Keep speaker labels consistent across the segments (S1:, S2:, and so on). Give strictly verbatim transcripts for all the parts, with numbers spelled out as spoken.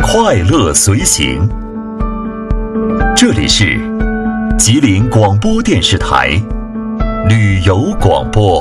S1: 快乐随行。这里是吉林广播电视台旅游广播。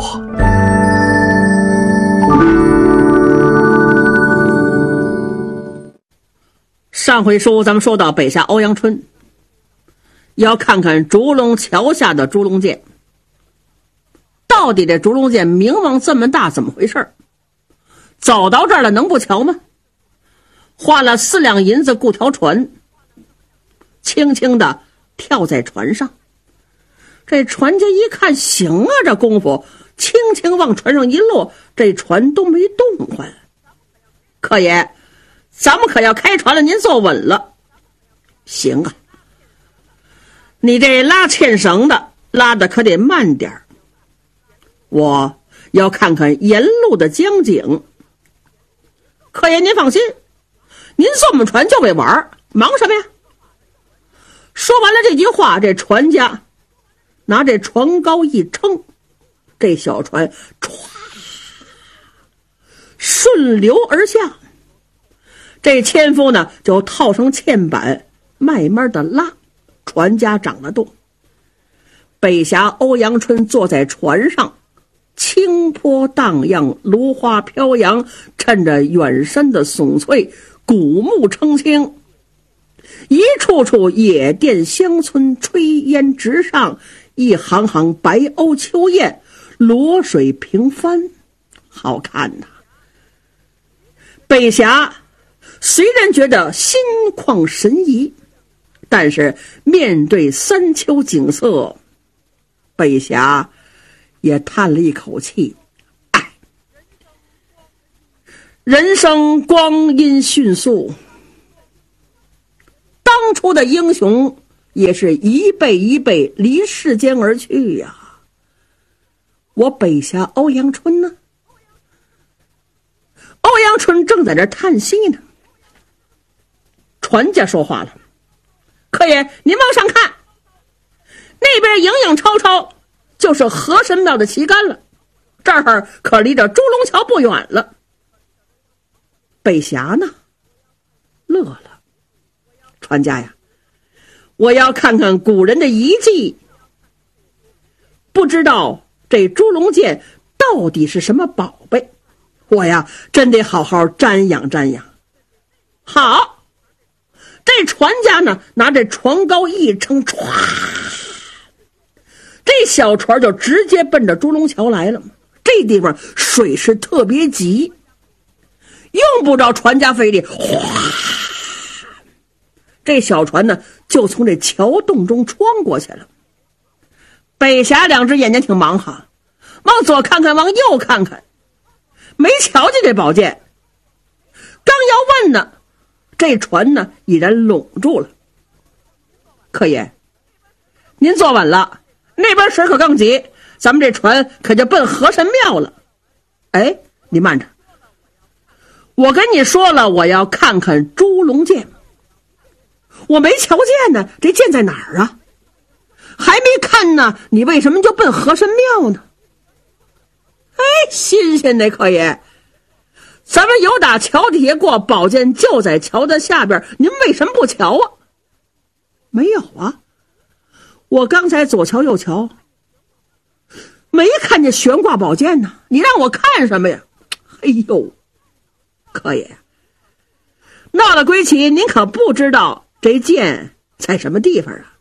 S2: 上回书咱们说到北下欧阳春，要看看烛龙桥下的烛龙剑，到底这烛龙剑名望这么大，怎么回事？走到这儿了能不瞧吗？花了四两银子雇条船，轻轻地跳在船上。这船家一看，行啊，这功夫轻轻往船上一落，这船都没动换。客爷，咱们可要开船了，您坐稳了。行啊，你这拉纤绳的拉的可得慢点儿，我要看看沿路的江景。客爷您放心，您坐我们船就为玩，忙什么呀？说完了这句话，这船家拿这船篙一撑，这小船唰顺流而下，这纤夫呢就套上纤板，慢慢的拉，船家长了舵。北峡欧阳春坐在船上，清波荡漾，芦花飘扬，趁着远山的耸翠，古木澄清，一处处野店乡村炊烟直上，一行行白鸥秋雁裸水平帆，好看呐。北峡虽然觉得心旷神怡，但是面对三秋景色，北峡也叹了一口气，唉，人生光阴迅速，当初的英雄也是一辈一辈离世间而去呀。我北峡欧阳春呢？欧阳春正在这叹息呢。船家说话了：客爷，您往上看，那边影影绰绰就是河神庙的旗杆了，这儿可离着烛龙桥不远了。北峡呢乐了：船家呀，我要看看古人的遗迹，不知道这烛龙剑到底是什么宝贝，我呀真得好好瞻仰瞻仰。好，这船家呢拿着船篙一撑，歘，这小船就直接奔着烛龙桥来了。这地方水是特别急，用不着船家费力，哗，这小船呢就从这桥洞中穿过去了。北峡两只眼睛挺忙哈，往左看看，往右看看，没瞧见这宝剑。刚要问呢，这船呢已然拢住了。客爷，您坐稳了，那边水可更急，咱们这船可就奔河神庙了。哎，你慢着，我跟你说了，我要看看烛龙剑，我没瞧见呢，这剑在哪儿啊？还没看呢，你为什么就奔河神庙呢？哎，新鲜的客爷，咱们有打桥底下过，宝剑就在桥的下边，您为什么不瞧啊？没有啊，我刚才左瞧右瞧，没看见悬挂宝剑呢，你让我看什么呀？哎呦，客爷，闹了归期，您可不知道这剑在什么地方啊？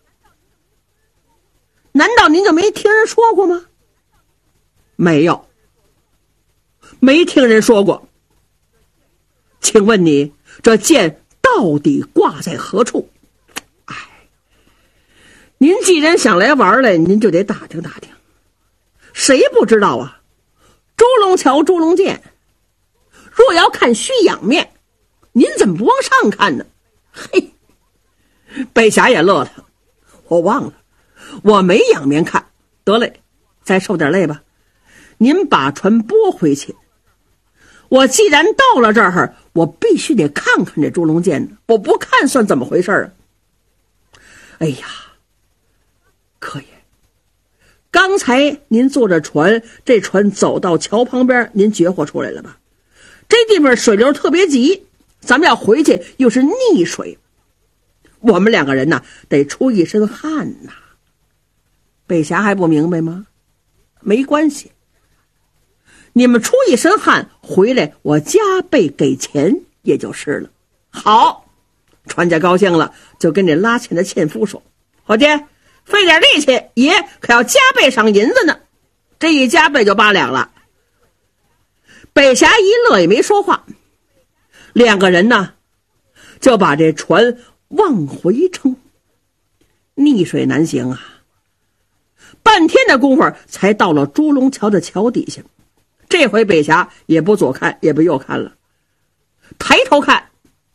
S2: 难道您就没听人说过吗？没有，没听人说过。请问你这剑到底挂在何处？哎，您既然想来玩来，您就得打听打听。谁不知道啊？烛龙桥烛龙剑，若要看虚仰面，您怎么不往上看呢？嘿，北峡也乐了，我忘了，我没仰面看。得嘞，再受点累吧。您把船拨回去。我既然到了这儿，我必须得看看这烛龙剑，我不看算怎么回事啊？哎呀，客爷，刚才您坐着船，这船走到桥旁边，您觉获出来了吧？这地方水流特别急， 咱们要回去又是溺水，我们两个人呢得出一身汗呐。北霞还不明白吗？没关系，你们出一身汗回来，我加倍给钱也就是了。好，船家高兴了，就跟这拉纤的纤夫说：伙计，费点力气，爷可要加倍赏银子呢。这一加倍就八两了。北霞一乐，也没说话。两个人呢就把这船往回撑。逆水难行啊，半天的功夫才到了朱龙桥的桥底下。这回北霞也不左看也不右看了，抬头看，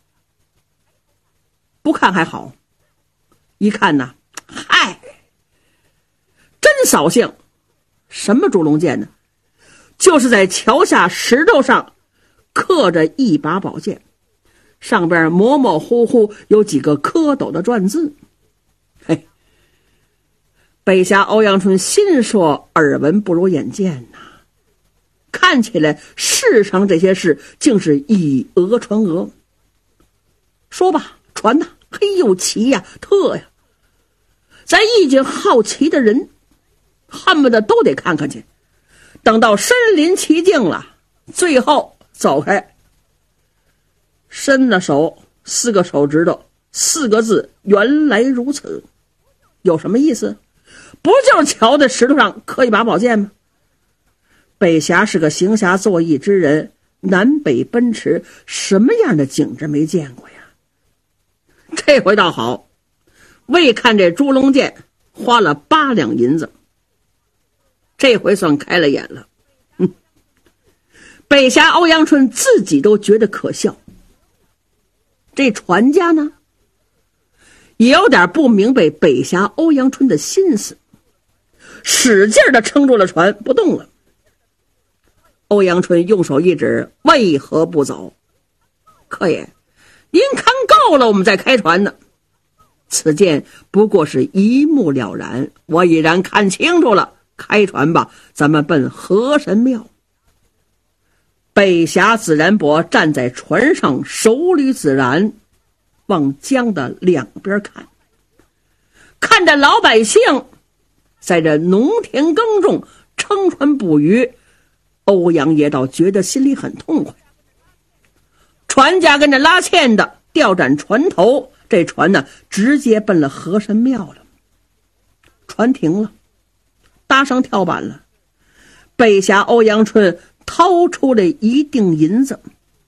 S2: 不看还好，一看呢，嗨，真扫兴。什么朱龙剑呢？就是在桥下石头上刻着一把宝剑，上边模模糊糊有几个蝌蚪的篆字。嘿，北霞欧阳春心说耳闻不如眼见呐，看起来世上这些事竟是以讹传讹。说吧，传呐，嘿呦奇呀特呀，咱一经好奇的人恨不得都得看看去，等到身临其境了，最后走开，伸了手，四个手指头，四个字，原来如此。有什么意思？不就是桥的石头上刻一把宝剑吗？北霞是个行侠作义之人，南北奔驰，什么样的景致没见过呀？这回倒好，为看这朱龙剑花了八两银子，这回算开了眼了。嗯，北霞欧阳春自己都觉得可笑。这船家呢也有点不明白北霞欧阳春的心思，使劲的撑住了船不动了。欧阳春用手一指，为何不走？客爷，您看够了，我们再开船呢。此剑不过是一目了然，我已然看清楚了，开船吧，咱们奔河神庙。北峡紫然伯站在船上，手捋紫然，往江的两边看，看着老百姓在这农田耕种，撑船捕鱼，欧阳爷倒觉得心里很痛快。船家跟着拉纤的调转船头，这船呢直接奔了河神庙了。船停了，搭上跳板了，北峡欧阳春掏出了一锭银子。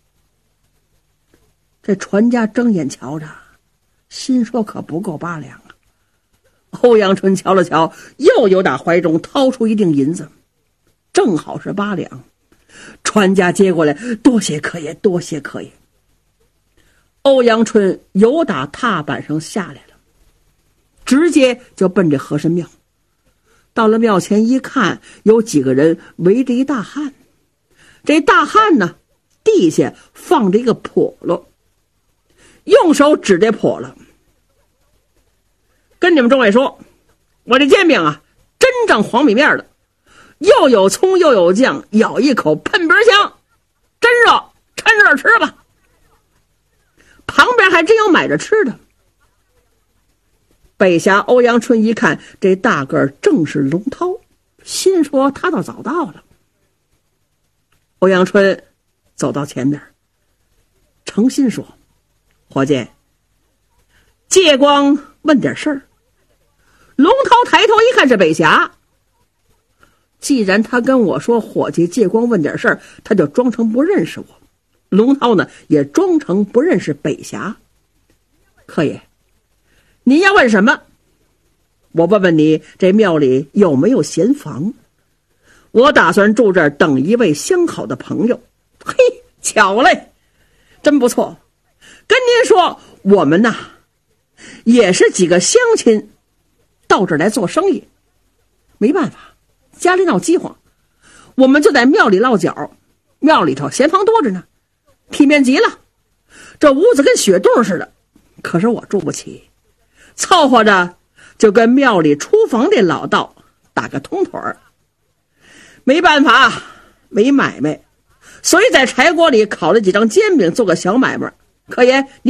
S2: 这船家睁眼瞧着，心说可不够八两啊。欧阳春瞧了瞧，又由打怀中掏出一锭银子，正好是八两。船家接过来，多谢客爷，多谢客爷。欧阳春由打踏板上下来了，直接就奔着河神庙。到了庙前一看，有几个人围着一大汉。这大汉呢，地下放着一个笸箩，用手指这笸箩，跟你们众位说，我这煎饼啊，真正黄米面的，又有葱又有酱，咬一口喷鼻香，真热，趁热吃吧。旁边还真有买着吃的。北峡欧阳春一看，这大个正是龙涛，心说他倒早到了。欧阳春走到前面，诚心说：伙计，借光问点事儿。龙涛抬头一看是北峡，既然他跟我说伙计借光问点事儿，他就装成不认识我。龙涛呢也装成不认识北峡。客爷，您要问什么？我问问你，这庙里有没有闲房？我打算住这儿等一位相好的朋友。嘿，巧嘞，真不错。跟您说，我们呐也是几个乡亲到这儿来做生意，没办法，家里闹饥荒，我们就在庙里落脚。庙里头闲房多着呢，体面极了，这屋子跟雪洞似的，可是我住不起，凑合着就跟庙里厨房这老道打个通腿儿。没办法，没买卖，所以在柴锅里烤了几张煎饼做个小买卖， 可爷，你